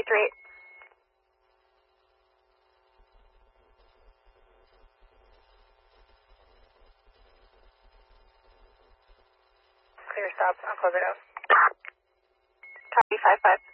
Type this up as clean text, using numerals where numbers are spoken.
338. Clear stop. I'll close it out. Copy 55.